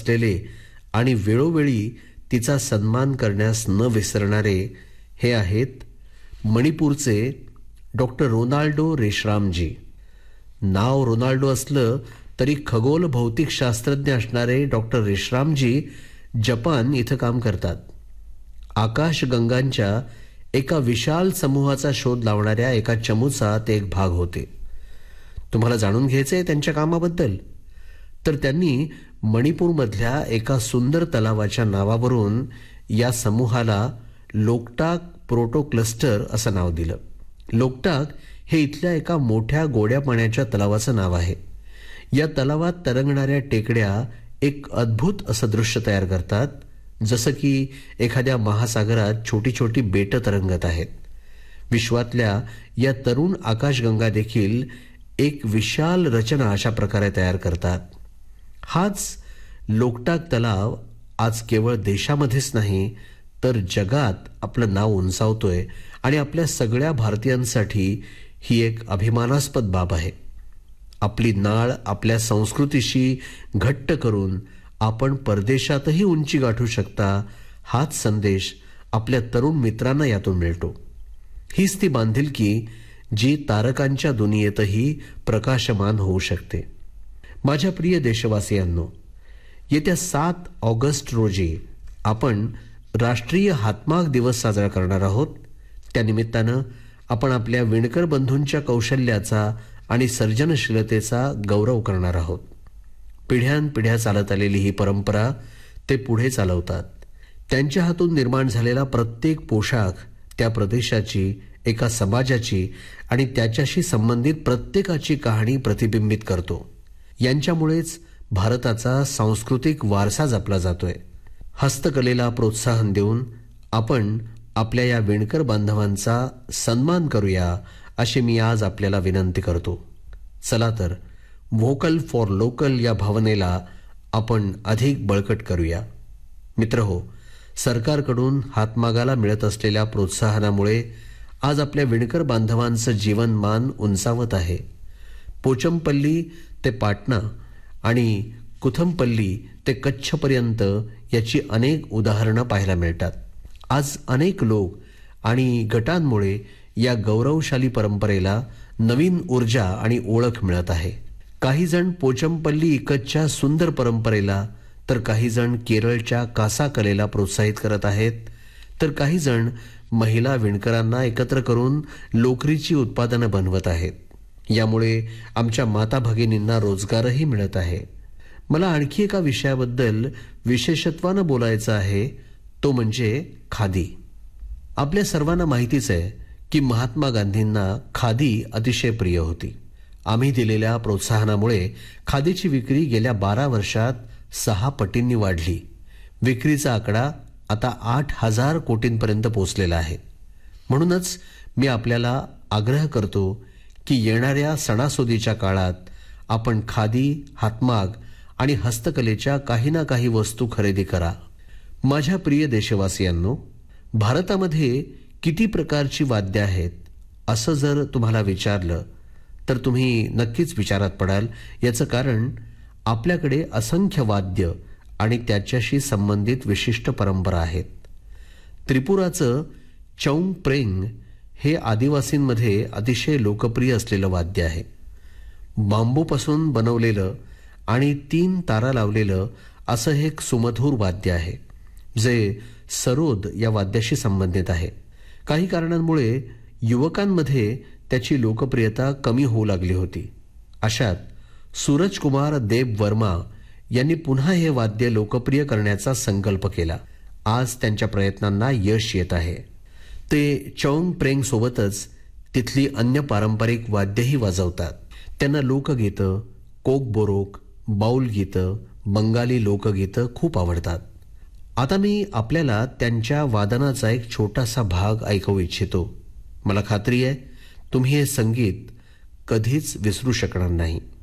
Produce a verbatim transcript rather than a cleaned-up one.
असलेले आणि वेळोवेळी तिचा सन्मान करण्यास न विसरणारे हे आहेत मणिपूरचे डॉक्टर रोनाल्डो रेशरामजी. नाव रोनाल्डो असलं तरी खगोल भौतिक शास्त्रज्ञ असणारे डॉक्टर रेशरामजी जपान इथं काम करतात. आकाशगंगांच्या एका विशाल समूहाचा शोध लावणाऱ्या एका चमूचा ते एक भाग होते. तुम्हाला जाणून घ्यायचंय त्यांच्या कामाबद्दल? तर त्यांनी मणिपूरमधल्या एका सुंदर तलावाच्या नावावरून या समूहाला लोकटाक प्रोटो क्लस्टर असं नाव दिलं. लोकटाक हे इथल्या एका मोठ्या गोड्या पाण्याच्या तलावाचं नाव आहे. या तलावात तरंगणाऱ्या टेकड्या एक अद्भुत असं दृश्य तयार करतात, जसं की एखाद्या महासागरात छोटी छोटी बेटं तरंगत आहेत. विश्वातल्या या तरुण आकाशगंगा देखील एक विशाल रचना अशा प्रकारे तयार करतात. हाच लोकटाक तलाव आज केवळ देशामध्येच नाही तर जगात आपलं नाव उंचावतोय आणि आपल्या सगळ्या भारतीयांसाठी ही एक अभिमानास्पद बाब आहे. आपली नाळ आपल्या संस्कृतीशी घट्ट करून आपण परदेशातही उंची गाठू शकता, हाच संदेश आपल्या तरुण मित्रांना यातून मिळतो. हीच ती बांधिलकी जी तारकांच्या दुनियेतही प्रकाशमान होऊ शकते. माझ्या प्रिय देशवासियांनो, येत्या सात ऑगस्ट रोजी आपण राष्ट्रीय हातमाग दिवस साजरा करणार आहोत. त्यानिमित्तानं आपण आपल्या विणकर बंधूंच्या कौशल्याचा आणि सर्जनशीलतेचा गौरव करणार आहोत. पिढ्यानपिढ्या चालत आलेली ही परंपरा ते पुढे चालवतात. त्यांच्या हातून निर्माण झालेला प्रत्येक पोशाख त्या प्रदेशाची, एका समाजाची आणि त्याच्याशी संबंधित प्रत्येकाची कहाणी प्रतिबिंबित करतो. यांच्यामुळेच भारताचा सांस्कृतिक वारसा जपला जातोय. हस्तकलेला प्रोत्साहन देऊन आपण आपल्या या विणकर बांधवांचा सन्मान करूया, अशी मी आज आपल्याला विनंती करतो. चला तर व्होकल फॉर लोकल या भावनेला आपण अधिक बळकट करूया. मित्रहो, सरकारकडून हातमागाला मिळत असलेल्या प्रोत्साहनामुळे आज आपल्या विणकर बांधवांचं जीवनमान उंचावत आहे. पोचमपल्ली ते पाटणा आणि कुथमपल्ली ते कच्छपर्यंत याची अनेक उदाहरणं पाहायला मिळतात. आज अनेक लोक आणि गटांमुळे या गौरवशाली परंपरेला नवीन ऊर्जा आणि ओळख मिळत आहे. काही जण पोचमपल्ली इकतच्या सुंदर परंपरेला, तर काही जण केरळच्या कासा कलेला प्रोत्साहित करत आहेत, तर काही जण महिला विणकरांना एकत्र करून लोकरीची उत्पादनं बनवत आहेत. यामुळे आमच्या माता भगिनींना रोजगारही मिळत आहे. मला आणखी एका विषयाबद्दल विशेषत्वानं बोलायचं आहे, तो म्हणजे खादी. आपल्या सर्वांना माहितीच आहे की महात्मा गांधींना खादी अतिशय प्रिय होती. आम्ही दिलेल्या प्रोत्साहनामुळे खादीची विक्री गेल्या बारा वर्षात सहा पटींनी वाढली. विक्रीचा आकडा आता आठ हजार कोटींपर्यंत पोहोचलेला आहे. म्हणूनच मी आपल्याला आग्रह करतो की येणाऱ्या सणासुदीच्या काळात आपण खादी, हातमाग आणि हस्तकलेच्या काही ना काही वस्तू खरेदी करा. माझ्या प्रिय देशवासियांनो, भारतामध्ये किती प्रकारची वाद्य आहेत असं जर तुम्हाला विचारलं तर तुम्ही नक्कीच विचारात पडाल. याचं कारण आपल्याकडे असंख्य वाद्य आणि त्याच्याशी संबंधित विशिष्ट परंपरा आहेत. त्रिपुराचं चौंगप्रेंग हे आदिवासींमध्ये अतिशय लोकप्रिय असलेलं वाद्य आहे. बांबूपासून बनवलेलं आणि तीन तारा लावलेलं असं हे एक सुमधूर वाद्य आहे, जे सरोद या वाद्याशी संबंधित आहे. काही कारणांमुळे युवकांमध्ये त्याची लोकप्रियता कमी होऊ लागली होती. अशात सूरजकुमार देब वर्मा यांनी पुन्हा हे वाद्य लोकप्रिय करण्याचा संकल्प केला. आज त्यांच्या प्रयत्नांना यश येत आहे. ते चौंगप्रेंग सोबतच तिथली अन्य पारंपरिक वाद्यही वाजवतात. त्यांना लोकगीतं, कोकबोरोक, बाऊल गीतं, बंगाली लोकगीतं खूप आवडतात. आता मी आपल्याला त्यांच्या वादनाचा एक छोटासा भाग ऐकवू इच्छितो. मला खात्री आहे तुम्ही हे संगीत कधीच विसरू शकणार नाही.